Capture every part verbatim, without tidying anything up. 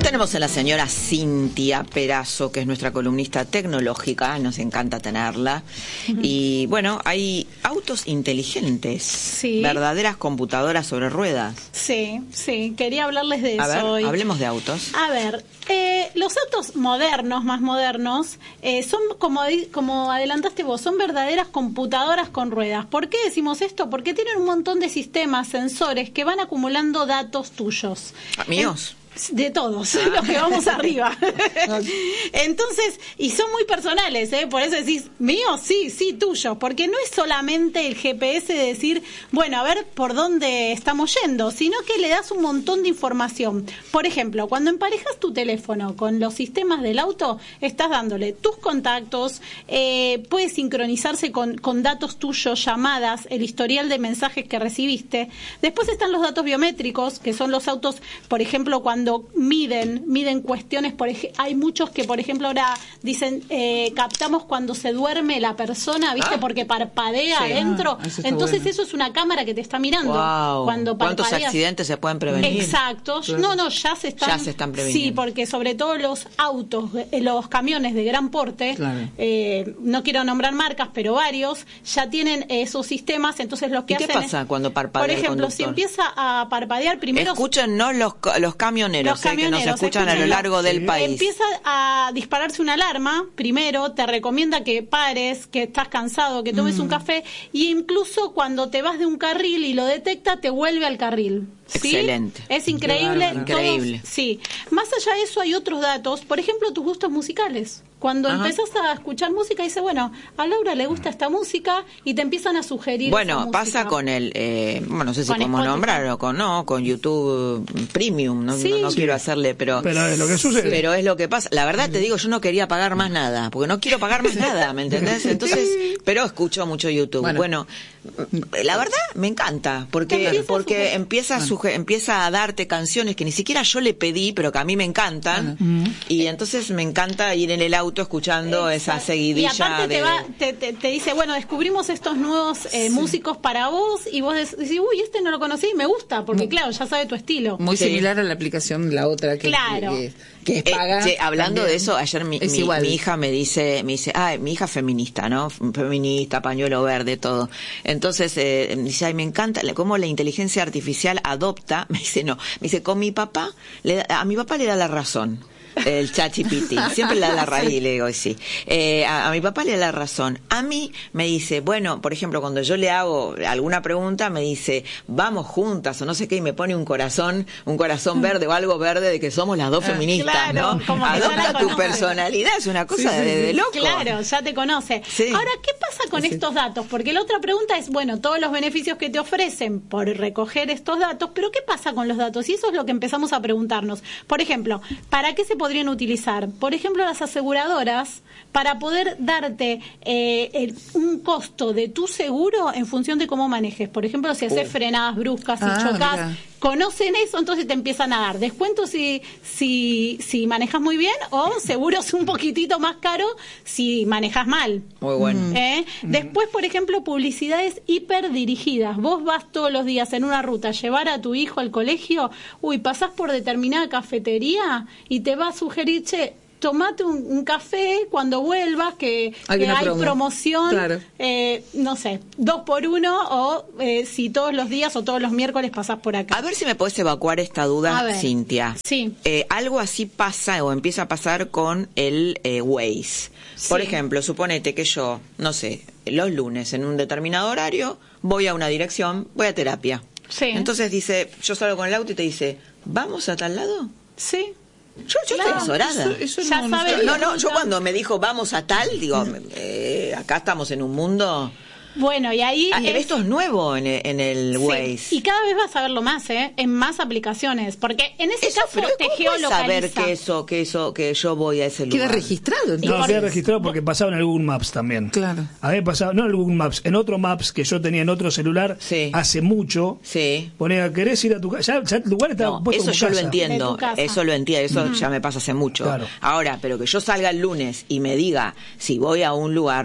Tenemos a la señora Cintia Perazo, que es nuestra columnista tecnológica, nos encanta tenerla. Uh-huh. Y bueno, hay autos inteligentes, sí. Verdaderas computadoras sobre ruedas. Sí, sí, quería hablarles de a eso ver, hoy. Hablemos de autos. A ver, eh, los autos modernos, más modernos, eh, son, como, como adelantaste vos, son verdaderas computadoras con ruedas. ¿Por qué decimos esto? Porque tienen un montón de sistemas, sensores, que van acumulando datos tuyos. ¿Míos? En, De todos, ah. los que vamos arriba. Entonces, y son muy personales, ¿eh? Por eso decís, mío, sí, sí, tuyo, porque no es solamente el G P S de decir, bueno, a ver por dónde estamos yendo, sino que le das un montón de información. Por ejemplo, cuando emparejas tu teléfono con los sistemas del auto, estás dándole tus contactos, eh, puede sincronizarse con, con datos tuyos, llamadas, el historial de mensajes que recibiste. Después están los datos biométricos, que son los autos, por ejemplo, cuando miden, miden cuestiones, por ej- hay muchos que, por ejemplo, ahora dicen, eh, captamos cuando se duerme la persona, ¿viste? Ah. Porque parpadea sí. adentro. Ah, eso Entonces bueno. Eso es una cámara que te está mirando. Wow. Cuando ¿Cuántos accidentes se pueden prevenir? Exacto. Claro. No, no, ya se están... Ya se están preveniendo. Sí, porque sobre todo los autos, los camiones de gran porte, claro. eh, no quiero nombrar marcas, pero varios, ya tienen esos sistemas, entonces lo que ¿Y hacen qué pasa es, cuando parpadea por ejemplo, el si empieza a parpadear, primero... Escúchenos los, los camioneros. Los camioneros, eh, que nos escuchan a lo largo del sí. país. Empieza a dispararse una alarma, primero te recomienda que pares, que estás cansado, que tomes mm. un café, y incluso cuando te vas de un carril y lo detecta, te vuelve al carril. ¿Sí? Excelente. Es increíble. Todos, increíble. Sí. Más allá de eso hay otros datos, por ejemplo, tus gustos musicales. Cuando Ajá. empezás a escuchar música, dice, bueno, a Laura le gusta esta música y te empiezan a sugerir Bueno, esa pasa música. con el, eh, bueno, no sé si podemos nombrarlo, con, no, con YouTube Premium, no, sí. no, no sí. quiero hacerle, pero... Pero es lo que sucede. Pero es lo que pasa. La verdad te digo, yo no quería pagar más nada, porque no quiero pagar más nada, ¿me entendés? Entonces, pero escucho mucho YouTube. Bueno, bueno la verdad me encanta, porque empieza porque a empieza a suge- empieza a darte canciones que ni siquiera yo le pedí, pero que a mí me encantan, uh-huh. y entonces me encanta ir en el auto escuchando esa seguidilla. Y aparte de... te, va, te, te, te dice, bueno, descubrimos estos nuevos eh, sí. músicos para vos, y vos decís, uy, este no lo conocí, me gusta, porque muy, claro, ya sabe tu estilo. Muy sí. similar a la aplicación, la otra que, claro. que, que es paga. Eh, che, hablando también. de eso, ayer mi, mi, mi hija me dice, me dice, ah, mi hija feminista, ¿no? Feminista, pañuelo verde, todo. Entonces, eh, me dice, ay, me encanta cómo la inteligencia artificial adopta, me dice, no, me dice, con mi papá, le da, a mi papá le da la razón. El ChatGPT, siempre le da la raíz, y le digo, sí. Eh, a, a mi papá le da la razón. A mí me dice, bueno, por ejemplo, cuando yo le hago alguna pregunta, me dice, vamos juntas, o no sé qué, y me pone un corazón, un corazón verde o algo verde de que somos las dos feministas, claro, ¿no? Como Adopta tu personalidad, es una cosa sí, sí, de, de loco. Claro, ya te conoce. Sí. Ahora, ¿qué pasa con sí. estos datos? Porque la otra pregunta es, bueno, todos los beneficios que te ofrecen por recoger estos datos, pero ¿qué pasa con los datos? Y eso es lo que empezamos a preguntarnos. Por ejemplo, ¿para qué se podrían utilizar? Por ejemplo, las aseguradoras, para poder darte eh, el, un costo de tu seguro en función de cómo manejes. Por ejemplo, si haces uh. frenadas bruscas, si ah, chocas, mira. Conocen eso, entonces te empiezan a dar descuentos si, si, si manejas muy bien, o seguros un poquitito más caro si manejas mal. Muy bueno. ¿Eh? Mm. Después, por ejemplo, publicidades hiperdirigidas. Vos vas todos los días en una ruta a llevar a tu hijo al colegio, uy, pasás por determinada cafetería y te va a sugerir, che, tomate un, un café cuando vuelvas, que, hay, que hay promo. promoción, claro. eh, no sé, dos por uno, o eh, si todos los días o todos los miércoles pasás por acá. A ver si me podés evacuar esta duda, Cintia. Sí. Eh, algo así pasa o empieza a pasar con el eh, Waze. Sí. Por ejemplo, suponete que yo, no sé, los lunes en un determinado horario voy a una dirección, voy a terapia. Sí. Entonces dice, yo salgo con el auto y te dice, ¿vamos a tal lado? Sí. Yo, yo claro, estoy asesorada. Eso, eso ya no, no, no, no, yo cuando me dijo vamos a tal, digo, eh, acá estamos en un mundo... Bueno, y ahí... Ah, es... Esto es nuevo en el, en el sí. Waze. Y cada vez vas a verlo más, ¿eh? En más aplicaciones. Porque en ese eso, caso te geolocaliza. Saber que eso, que eso, que yo voy a ese lugar. Queda registrado. Entonces. No, queda registrado porque pasaba en el Google Maps también. Claro. A mí pasaba, no en el Google Maps, en otro Maps que yo tenía en otro celular sí. hace mucho. Sí. Ponía, ¿querés ir a tu casa? Ya, ya el lugar estaba no, puesto eso como yo casa. lo entiendo. Eso lo entiendo. Eso mm. ya me pasa hace mucho. Claro. Ahora, pero que yo salga el lunes y me diga si voy a un lugar...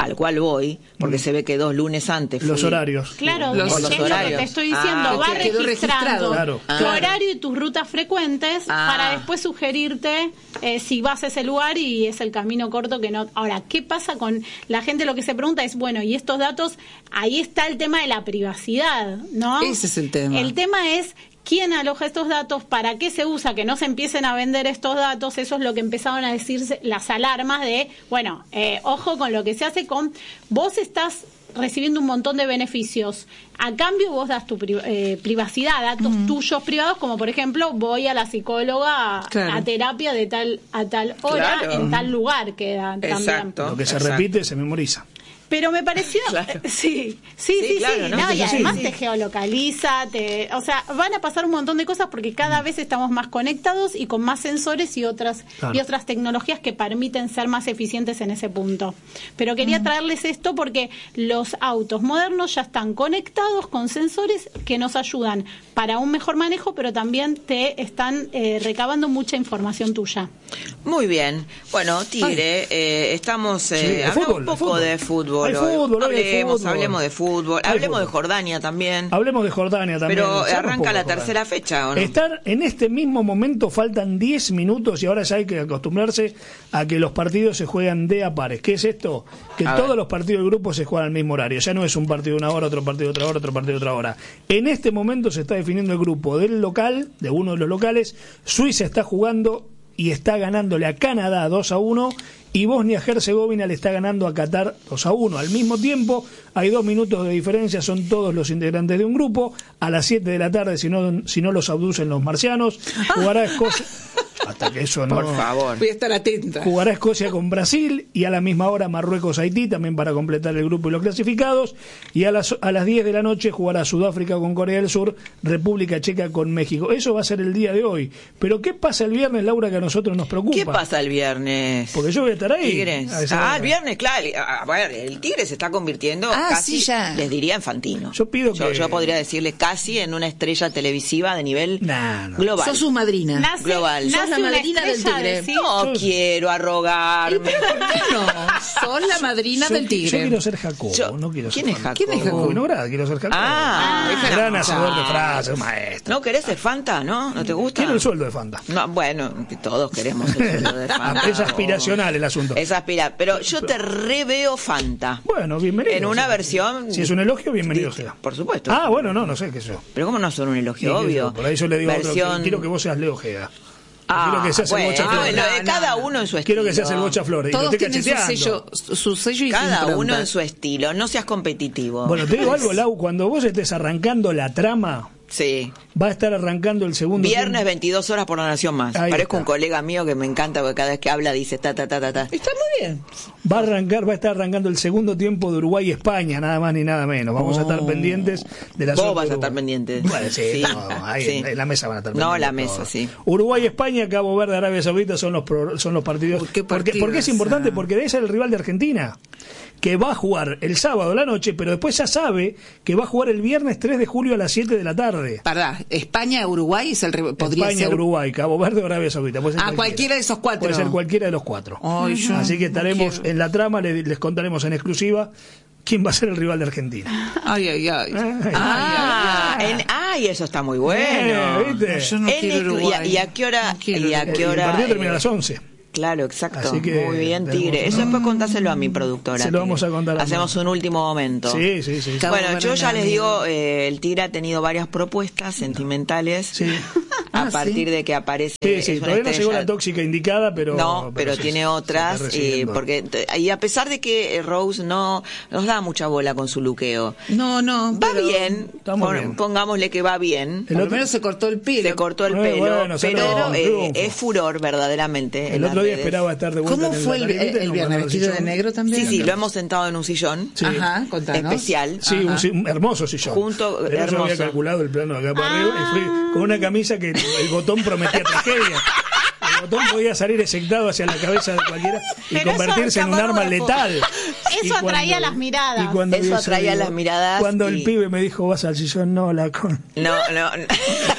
al cual voy, porque mm. se ve que dos lunes antes fui. Los horarios. Claro, los, los es horarios. Lo que te estoy diciendo, ah, va okay. registrando registrado. Claro. tu Ah. horario y tus rutas frecuentes ah. para después sugerirte eh, si vas a ese lugar y es el camino corto que no. Ahora, ¿qué pasa con la gente? Lo que se pregunta es, bueno, y estos datos, ahí está el tema de la privacidad, ¿no? Ese es el tema. El tema es quién aloja estos datos, para qué se usa, que no se empiecen a vender estos datos. Eso es lo que empezaron a decirse las alarmas de, bueno, eh, ojo con lo que se hace con, vos estás recibiendo un montón de beneficios, a cambio vos das tu pri eh, privacidad, datos uh-huh. tuyos privados, como por ejemplo, voy a la psicóloga a, claro. a terapia de tal a tal hora, claro. en tal lugar queda exacto, también. Lo que se exacto. repite se memoriza. Pero me pareció, claro. eh, sí, sí, sí, sí, claro, sí. ¿no? No, Sí, y además sí. te geolocaliza, te, o sea, van a pasar un montón de cosas porque cada vez estamos más conectados y con más sensores y otras claro. y otras tecnologías que permiten ser más eficientes en ese punto. Pero quería mm. traerles esto porque los autos modernos ya están conectados con sensores que nos ayudan para un mejor manejo, pero también te están eh, recabando mucha información tuya. Muy bien. Bueno, Tigre, eh, estamos eh, sí, hablando fútbol, un poco fútbol. de fútbol. Hay fútbol, hablemos, hay fútbol. hablemos de fútbol, hay hablemos fútbol. de Jordania también. Hablemos de Jordania también. Pero Seamos arranca la Jordania. tercera fecha, ¿o no? Estar en este mismo momento faltan diez minutos y ahora ya hay que acostumbrarse a que los partidos se juegan de a pares. ¿Qué es esto? Que a todos ver. los partidos del grupo se juegan al mismo horario. Ya no es un partido de una hora, otro partido de otra hora, otro partido de otra hora. En este momento se está definiendo el grupo del local, de uno de los locales. Suiza está jugando y está ganándole a Canadá dos a uno y Bosnia-Herzegovina le está ganando a Qatar dos a uno. Al mismo tiempo hay dos minutos de diferencia, son todos los integrantes de un grupo. A las siete de la tarde, si no, si no los abducen los marcianos, jugará Escocia. Hasta que eso no. Por favor. Voy a estar atenta. Jugará Escocia con Brasil y a la misma hora Marruecos-Haití, también para completar el grupo y los clasificados. Y a las, a las diez de la noche jugará Sudáfrica con Corea del Sur, República Checa con México. Eso va a ser el día de hoy. Pero ¿qué pasa el viernes, Laura, que a nosotros nos preocupa? ¿Qué pasa el viernes? Porque yo voy a estar ahí. Tigres. Ah, el viernes, claro. A ver, el Tigre se está convirtiendo ah, casi, sí, ya. les diría infantino. Yo pido yo, que... yo podría decirle casi en una estrella televisiva de nivel nah, no. global. Sos su madrina. Nace, global. Nace Sos la madrina del Tigre. Decir, no yo... quiero arrogarme. ¿Por qué no? Sos la madrina yo, del Tigre. Yo quiero ser Jacobo. Yo, no quiero ¿Quién ser es Jacobo? ¿Quién es Jacobo? Vinograd, quiero ser Jacobo. Ah, ah gran hacedor de frases, maestro. ¿No querés ser Fanta, no? ¿No te gusta? Quiero el sueldo de Fanta. No, bueno, que todos queremos el sueldo de Fanta. Es aspiracional el asunto. Es aspiracional, pero yo te reveo Fanta. Bueno, bienvenido. En una sea. versión... Si es un elogio, bienvenido sea. Por supuesto. Ah, bueno, no, no sé qué es eso. Pero ¿cómo no son un elogio? Sí, obvio. Eso, por ahí yo le digo versión... a otro, quiero que vos seas Leo Ojeda. Ah, quiero que seas bueno, el Bocha Flores. no, no, cada uno en su estilo. Quiero que seas el Bocha Flores. Todos y lo tienen su sello, su sello y cada su uno en su estilo. No seas competitivo. Bueno, te digo algo, Lau. Cuando vos estés arrancando la trama... Sí. Va a estar arrancando el segundo Viernes tiempo. veintidós horas por La Nación Más. Ahí Parezco está. un colega mío que me encanta porque cada vez que habla dice ta ta ta ta ta. Está muy bien. Va a arrancar, va a estar arrancando el segundo tiempo de Uruguay y España, nada más ni nada menos. Vamos oh. a estar pendientes de la Vos suerte vas de a estar Uruguay. pendiente. Bueno, sí, Sí. no, ahí Sí. en la mesa van a estar pendientes. No, la todo. mesa, sí. Uruguay, España, Cabo Verde, Arabia Saudita son los pro- son los partidos. Uy, qué ¿Por qué, partidos, por qué es importante? ah. Porque debe ser el rival de Argentina, que va a jugar el sábado a la noche, pero después ya sabe que va a jugar el viernes tres de julio a las siete de la tarde. Pará, España, Uruguay es el re- podría España, ser Uruguay, Cabo Verde o Arabia Saudita. Puede ser Ah, cualquiera de esos cuatro. Puede ser cualquiera de los cuatro. Ay, yo Así que estaremos no quiero. en la trama, les, les contaremos en exclusiva quién va a ser el rival de Argentina. Ay, ay, ay. Ay, Ah, ay, ay. en, ay, eso está muy bueno. Eh, ¿viste? No, yo no En quiero exclu- Uruguay. y, a, y a qué hora? No quiero y a El, qué el hora? partido termina a eh, las once. Claro, exacto. Así que Muy bien, tenemos- Tigre. Eso después contáselo a mi productora. Se lo vamos Tigre. a contar a Hacemos un último momento. Sí, sí, sí. Cabo Bueno, yo Verde, ya les amigo. digo, eh, el Tigre ha tenido varias propuestas sentimentales Sí. a Ah, partir ¿sí? de que aparece. Sí, es sí, una todavía no llegó estrella- la tóxica indicada, pero... No, pero, sí, tiene sí, otras, se está y recibiendo. porque y a pesar de que eh, Rose no nos da mucha bola con su luqueo, No, no. va pero bien, Está muy pon- bien. pongámosle que va bien. El Por lo otro- menos se cortó el pelo. Se cortó el Eh, pelo, bueno, pero salió eh, triunfo. es furor verdaderamente. en El las otro día redes. esperaba estar de vuelta ¿Cómo en el fue el, Batalerita y el nos viernes? mandaron ¿Vestido de sillón. negro también? Sí, sí, lo hemos sentado en un sillón Sí. Ajá, contanos. especial. Sí, un, Ajá. si- un hermoso sillón. Junto- Pero yo hermoso. había calculado el plano de acá para arriba y fui con una camisa que el botón prometía tragedia. El botón podía salir exectado hacia la cabeza de cualquiera y Pero eso convertirse en un arma camarógrafo. letal. Eso Y cuando- atraía las miradas. y cuando Eso vi atraía digo, las miradas Cuando y- el pibe me dijo, vas al sillón, no, la con... No, no. no.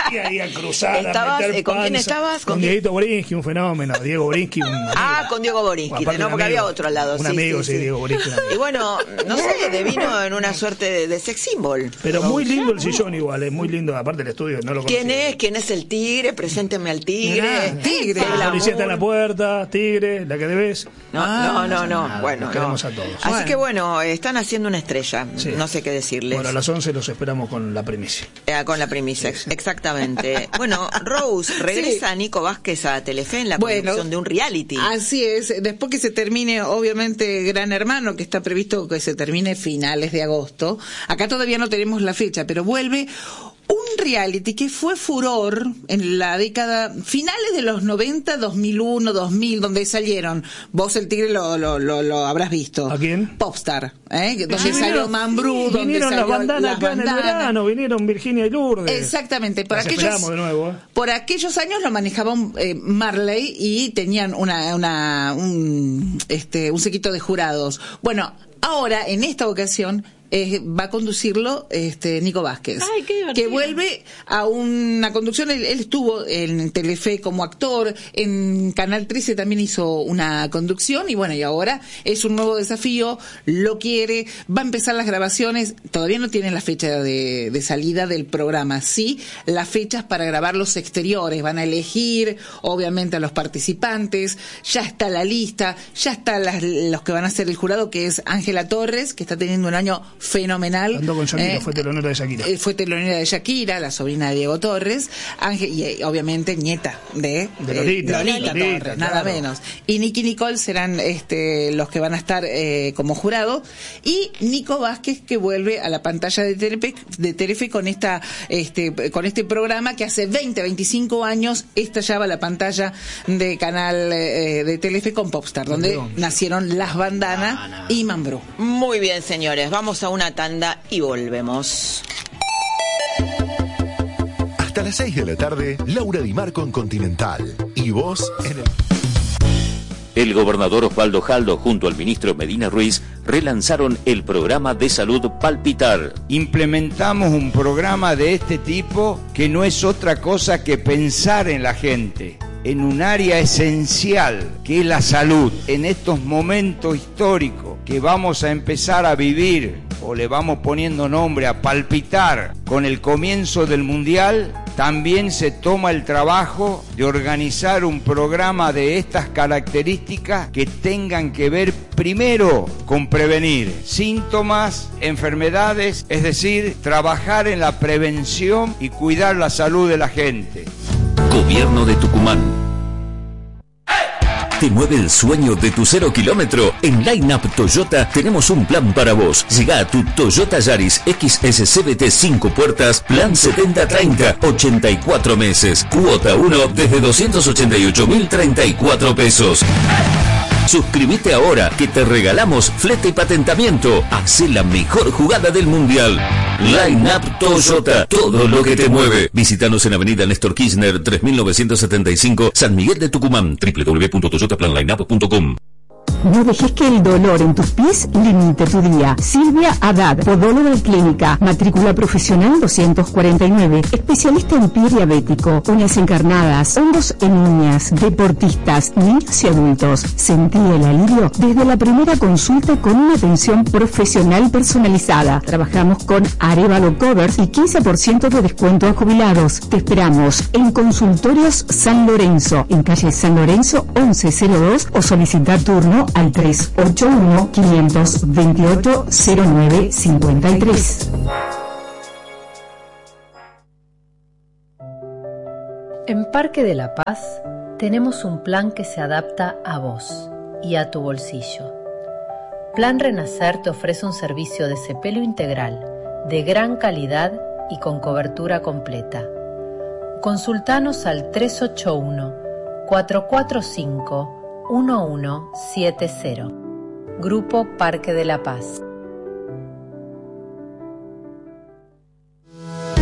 Y ahí a cruzar, ¿Estabas, a meter eh, ¿con quién panza. estabas? Con, ¿Con Dieguito Borinsky, un fenómeno. Diego Borinsky, un amigo. Ah, con Diego Borinsky, Aparte no, un porque amigo. había otro al lado. Un sí, amigo, sí, sí, sí. Diego Borinsky. un amigo. Y bueno, no sé, devino en una suerte de, de sex symbol. Pero muy lindo el sillón igual, es muy lindo. Aparte el estudio, no lo conocía. ¿Quién es? ¿Quién es el tigre? Presénteme al tigre. Mirá, tigre. El La policía está en la amor. puerta, tigre, la que debes. No, Ah, no, no, no. nada, Bueno, nos no. queremos a todos. Así Bueno. que bueno, están haciendo una estrella. Sí. No sé qué decirles. Bueno, a las once los esperamos con la primicia. Eh, con la primicia, exactamente. Bueno, Rose, regresa Sí. Nico Vázquez a Telefe en la Bueno, producción de un reality. Así es, después que se termine, obviamente, Gran Hermano, que está previsto que se termine finales de agosto. Acá todavía no tenemos la fecha, pero vuelve un reality que fue furor en la década, finales de los noventa, dos mil uno, dos mil, donde salieron, vos el tigre lo, lo, lo, lo habrás visto. ¿A quién? Popstar, ¿eh? Donde Sí, salió vinieron- Mambrú, donde vinieron salió las bandanas las acá en el bandanas. verano, vinieron Virginia y Lourdes. Exactamente, por Las aquellos, esperamos de nuevo, ¿eh? por aquellos años lo manejaban eh, Marley y tenían una, una, un, este, un séquito de jurados. Bueno, ahora, en esta ocasión, eh, va a conducirlo este Nico Vázquez, Ay, qué divertido. que vuelve a una conducción. Él, él estuvo en Telefe como actor, en Canal trece también hizo una conducción, y bueno, y ahora es un nuevo desafío, lo quiere, va a empezar las grabaciones, todavía no tienen la fecha de, de salida del programa, sí las fechas para grabar los exteriores, van a elegir obviamente a los participantes, ya está la lista, ya están las, los que van a ser el jurado, que es Ángela Torres, que está teniendo un año fenomenal. Andó con Shakira, Eh, fue telonera de Shakira. eh, fue telonera de Shakira, la sobrina de Diego Torres, Ángel, y eh, obviamente nieta de, De eh, Lolita. Lolita Lolita, Torres, nada claro. menos. Y Nicky Nicole serán este, los que van a estar eh, como jurado, y Nico Vázquez, que vuelve a la pantalla de Telefe, de Telefe con esta este con este programa que hace veinte, veinticinco años estallaba la pantalla de canal eh, de Telefe con Popstar, donde Perdón. nacieron Las Bandanas Ah, no. y Mambrú. Muy bien, señores, vamos a una tanda y volvemos. Hasta las seis de la tarde, Laura Di Marco en Continental. Y vos en el... El gobernador Osvaldo Jaldo junto al ministro Medina Ruiz relanzaron el programa de salud Palpitar. Implementamos un programa de este tipo que no es otra cosa que pensar en la gente, en un área esencial que es la salud. En estos momentos históricos que vamos a empezar a vivir, o le vamos poniendo nombre a palpitar, con el comienzo del Mundial, también se toma el trabajo de organizar un programa de estas características que tengan que ver primero con prevenir síntomas, enfermedades, es decir, trabajar en la prevención y cuidar la salud de la gente. Gobierno de Tucumán. ¿Te mueve el sueño de tu cero kilómetro? En Line Up Toyota tenemos un plan para vos. Llega a tu Toyota Yaris X S C V T cinco puertas, plan setenta treinta, ochenta y cuatro meses. Cuota uno desde doscientos ochenta y ocho mil treinta y cuatro pesos. Suscríbete ahora que te regalamos flete y patentamiento. Hacé la mejor jugada del mundial. Line Up Toyota, todo lo que te mueve. Visítanos en Avenida Néstor Kirchner tres mil novecientos setenta y cinco, San Miguel de Tucumán. doble u doble u doble u punto toyota plan line up punto com. No dejes que el dolor en tus pies limite tu día. Silvia Haddad, podóloga clínica, matrícula profesional doscientos cuarenta y nueve, especialista en pie diabético, uñas encarnadas, hongos en uñas, deportistas, niños y adultos. Sentí el alivio desde la primera consulta con una atención profesional personalizada. Trabajamos con Arevalo Covers y quince por ciento de descuento a jubilados. Te esperamos en Consultorios San Lorenzo, en calle San Lorenzo once cero dos, o solicita turno al tres ocho uno, cinco dos ocho, cero nueve cinco tres. En Parque de la Paz tenemos un plan que se adapta a vos y a tu bolsillo. Plan Renacer te ofrece un servicio de cepelo integral, de gran calidad y con cobertura completa. Consultanos al tres ocho uno, cuatro cuatro cinco, uno uno siete cero. Grupo Parque de la Paz.